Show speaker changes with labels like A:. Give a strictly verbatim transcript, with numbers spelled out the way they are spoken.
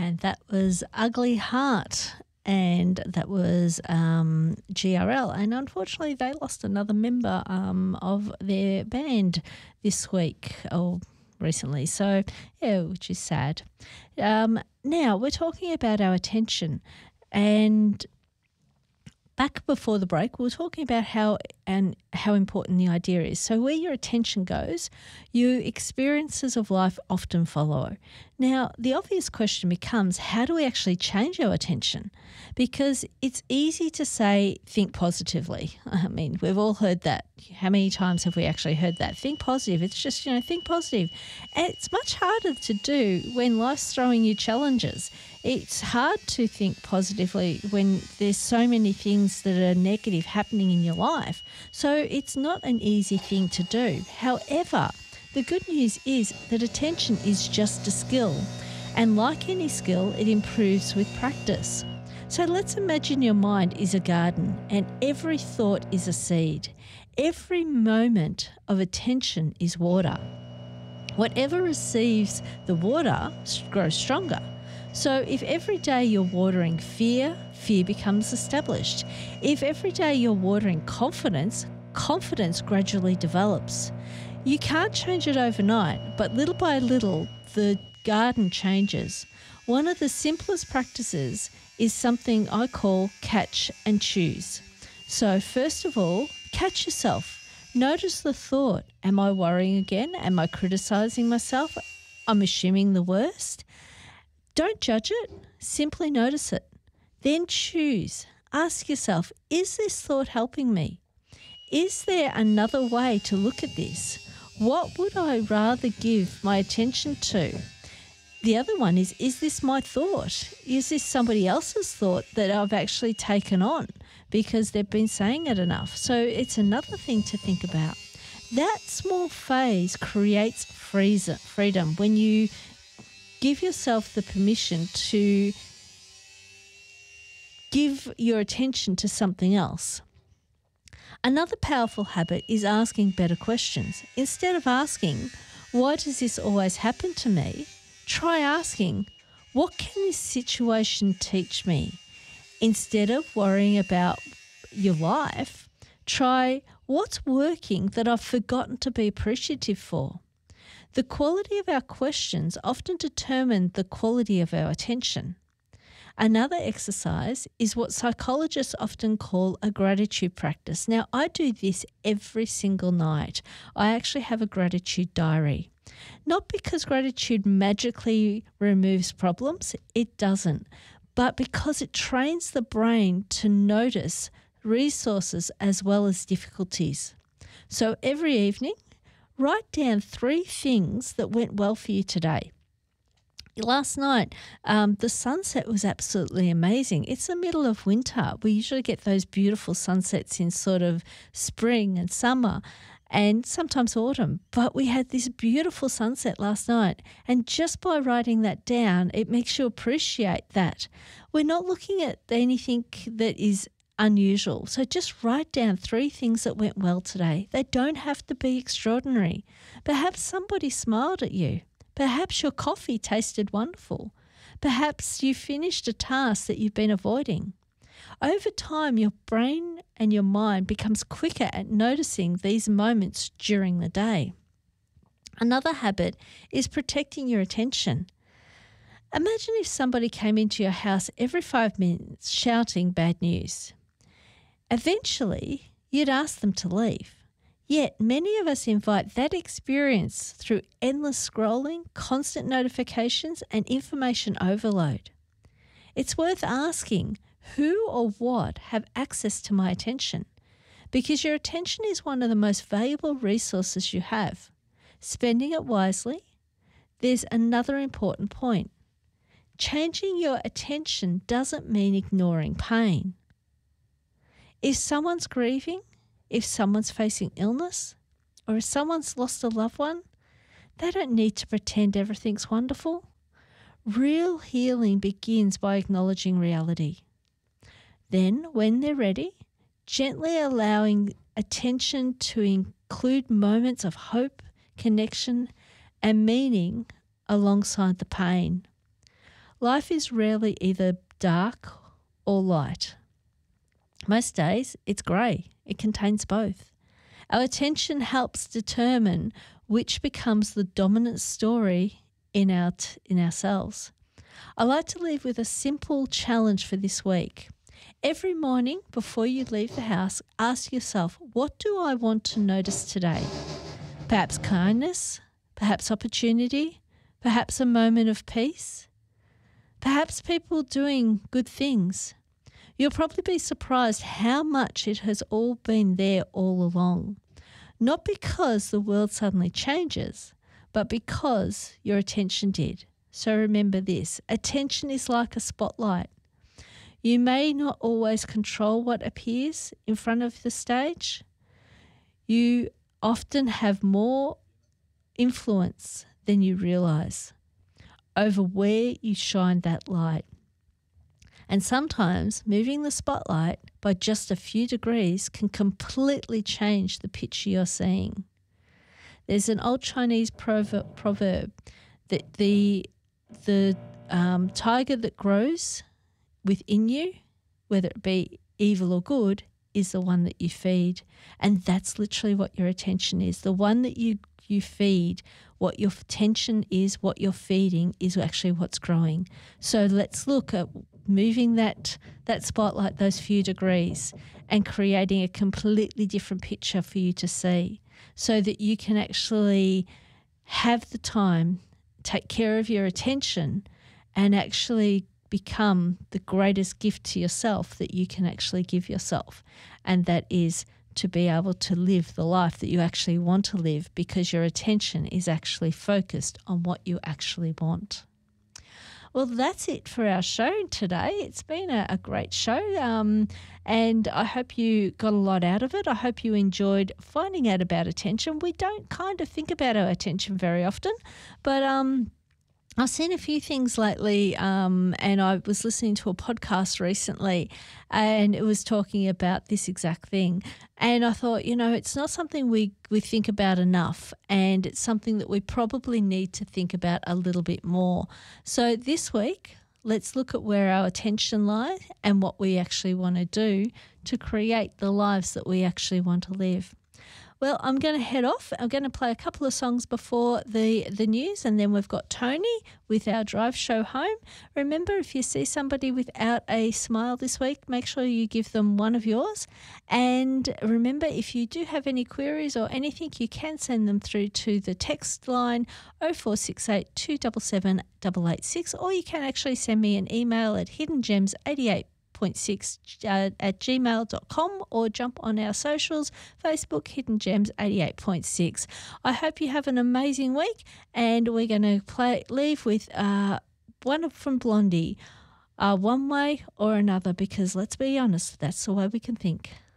A: And that was Ugly Heart, and that was um, G R L. And unfortunately, they lost another member um, of their band this week or recently. So, yeah, which is sad. Um, now, we're talking about our attention. And back before the break, we were talking about how and how important the idea is. So where your attention goes, your experiences of life often follow. Now, the obvious question becomes, how do we actually change our attention? Because it's easy to say, think positively. I mean, we've all heard that. How many times have we actually heard that? Think positive. It's just, you know, think positive. And it's much harder to do when life's throwing you challenges. It's hard to think positively when there's so many things that are negative happening in your life. So it's not an easy thing to do. However, the good news is that attention is just a skill. And like any skill, it improves with practice. So let's imagine your mind is a garden and every thought is a seed. Every moment of attention is water. Whatever receives the water grows stronger. So if every day you're watering fear, fear becomes established. If every day you're watering confidence, confidence gradually develops. You can't change it overnight, but little by little, the garden changes. One of the simplest practices is something I call catch and choose. So first of all, catch yourself. Notice the thought. Am I worrying again? Am I criticizing myself? I'm assuming the worst. Don't judge it. Simply notice it. Then choose. Ask yourself, is this thought helping me? Is there another way to look at this? What would I rather give my attention to? The other one is, is this my thought? Is this somebody else's thought that I've actually taken on because they've been saying it enough? So it's another thing to think about. That small phase creates freedom when you give yourself the permission to give your attention to something else. Another powerful habit is asking better questions. Instead of asking, why does this always happen to me? Try asking, what can this situation teach me? Instead of worrying about your life, try, what's working that I've forgotten to be appreciative for? The quality of our questions often determine the quality of our attention. Another exercise is what psychologists often call a gratitude practice. Now, I do this every single night. I actually have a gratitude diary. Not because gratitude magically removes problems, it doesn't, but because it trains the brain to notice resources as well as difficulties. So every evening, write down three things that went well for you today. Last night, um, the sunset was absolutely amazing. It's the middle of winter. We usually get those beautiful sunsets in sort of spring and summer and sometimes autumn. But we had this beautiful sunset last night. And just by writing that down, it makes you appreciate that. We're not looking at anything that is unusual. So just write down three things that went well today. They don't have to be extraordinary. Perhaps somebody smiled at you. Perhaps your coffee tasted wonderful. Perhaps you finished a task that you've been avoiding. Over time, your brain and your mind becomes quicker at noticing these moments during the day. Another habit is protecting your attention. Imagine if somebody came into your house every five minutes shouting bad news. Eventually, you'd ask them to leave. Yet many of us invite that experience through endless scrolling, constant notifications, and information overload. It's worth asking, who or what have access to my attention? Because your attention is one of the most valuable resources you have. Spending it wisely. There's another important point. Changing your attention doesn't mean ignoring pain. If someone's grieving, if someone's facing illness, or if someone's lost a loved one, they don't need to pretend everything's wonderful. Real healing begins by acknowledging reality. Then, when they're ready, gently allowing attention to include moments of hope, connection, and meaning alongside the pain. Life is rarely either dark or light. Most days it's grey. It contains both. Our attention helps determine which becomes the dominant story in our t- in ourselves. I like to leave with a simple challenge for this week. Every morning before you leave the house, ask yourself, what do I want to notice today? Perhaps kindness, perhaps opportunity, perhaps a moment of peace, perhaps people doing good things. You'll probably be surprised how much it has all been there all along. Not because the world suddenly changes, but because your attention did. So remember this, attention is like a spotlight. You may not always control what appears in front of the stage. You often have more influence than you realise over where you shine that light. And sometimes moving the spotlight by just a few degrees can completely change the picture you're seeing. There's an old Chinese proverb, proverb that the, the um, tiger that grows within you, whether it be evil or good, is the one that you feed. And that's literally what your attention is. The one that you, you feed, what your attention is, what you're feeding is actually what's growing. So let's look at moving that, that spotlight those few degrees and creating a completely different picture for you to see so that you can actually have the time, take care of your attention and actually become the greatest gift to yourself that you can actually give yourself. And that is to be able to live the life that you actually want to live because your attention is actually focused on what you actually want. Well, that's it for our show today. It's been a, a great show um, and I hope you got a lot out of it. I hope you enjoyed finding out about attention. We don't kind of think about our attention very often, but um, I've seen a few things lately um, and I was listening to a podcast recently and it was talking about this exact thing. And I thought, you know, it's not something we, we think about enough and it's something that we probably need to think about a little bit more. So this week, let's look at where our attention lies and what we actually want to do to create the lives that we actually want to live. Well, I'm going to head off. I'm going to play a couple of songs before the, the news and then we've got Tony with our drive show home. Remember, if you see somebody without a smile this week, make sure you give them one of yours. And remember, if you do have any queries or anything, you can send them through to the text line oh four six eight, two seven seven, eight eight six or you can actually send me an email at hidden gems eighty-eight point six uh, at gmail dot com or jump on our socials, Facebook, Hidden Gems eighty-eight point six. I hope you have an amazing week and we're going to play leave with uh, one from Blondie, uh, One Way or Another, because let's be honest, that's the way we can think.